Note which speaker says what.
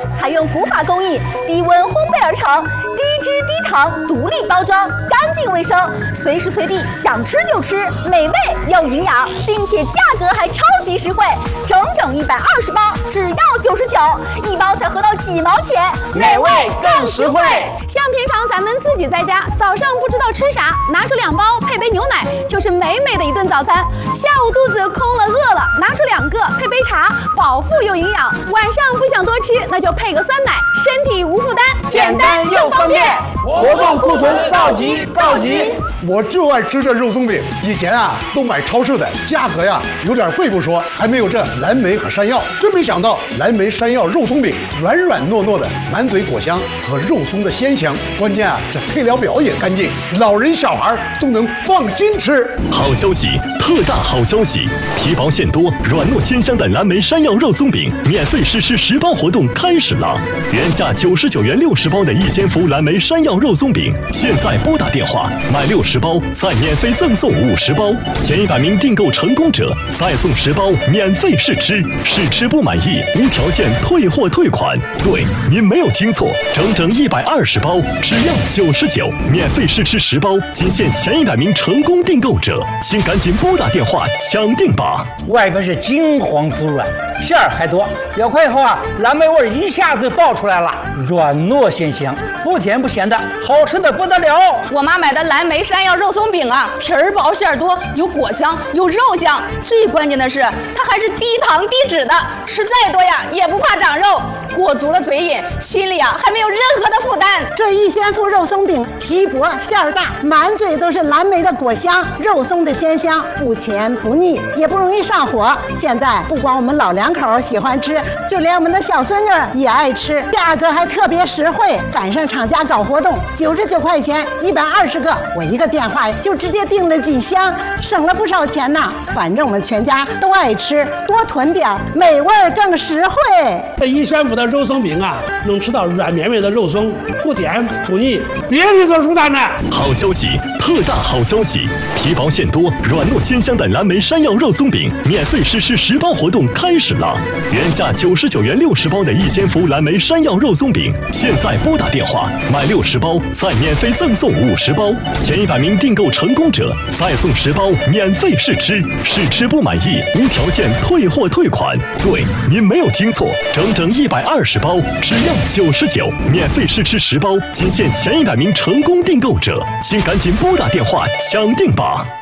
Speaker 1: 采用古法工艺，低温烘焙而成，低脂低糖，独立包装，干净卫生，随时随地想吃就吃，美味又营养，并且价格还超级实惠，整整120包，只要99，一包才合到几毛钱，
Speaker 2: 美味更实惠。
Speaker 3: 像平常咱们自己在家，早上不知道吃啥，拿出2包配杯牛奶，就是美美的一顿早餐。下午肚子空了饿了，拿出2个配杯茶，饱腹又营养。晚上不想多吃，那就配个酸奶，身体无负担，
Speaker 2: 简单又方便。活动库存告急告急！
Speaker 4: 我就爱吃这肉松饼，以前啊都买超市的，价格呀有点贵不说，还没有这蓝莓和山药。真没想到蓝莓山药肉松饼软软糯糯的，满嘴果香和肉松的鲜香，关键啊这配料表也干净，老人小孩都能放心吃。
Speaker 5: 好消息，特大好消息！皮薄馅多、软糯鲜香的蓝莓山药肉松饼免费试吃10包活动开始了，原价99元60包的一鲜福蓝莓山药肉松饼，现在拨打电话买60包再免费赠送50包，前100名订购成功者再送10包免费试吃，试吃不满意无条件退货退款。对，您没有听错，整整120包，只要99，免费试吃10包，仅限前100名成功订购者，请赶紧拨打电话抢定吧！
Speaker 6: 外边是金黄酥软，馅儿还多，咬开以后啊，蓝莓味一下子爆出来了，软糯鲜香，不甜不咸的，好吃的不得了。
Speaker 3: 我妈买的蓝莓山药肉松饼啊，皮儿薄馅儿多，有果香有肉香，最关键的是它还是低糖低脂的，吃再多呀也不怕长肉，过足了嘴瘾，心里啊还没有任何的负担。
Speaker 7: 这一鲜福肉松饼皮薄馅儿大，满嘴都是蓝莓的果香，肉松的鲜香，不甜不腻，也不容易上火。现在不光我们老两口喜欢吃，就连我们的小孙女也爱吃，价格还特别实惠，赶上厂家搞活动，99块钱120个，我一个电话就直接订了几箱，省了不少钱呢。反正我们全家都爱吃，多囤点，美味更实惠。
Speaker 8: 这一鲜福的肉松饼啊，能吃到软绵绵的肉松，不甜不腻，别提多舒坦了。
Speaker 5: 好消息，特大好消息！皮薄馅多、软糯鲜香的蓝莓山药肉松饼免费试吃10包活动开始了，原价99元60包的一鲜福蓝莓山药肉松饼，现在拨打电话买60包再免费赠送50包，前100名订购成功者再送10包免费试吃，试吃不满意无条件退货退款。对，您没有听错，整整120包，只要99，免费试吃10包，仅限前100名成功订购者，请赶紧拨打电话抢定吧！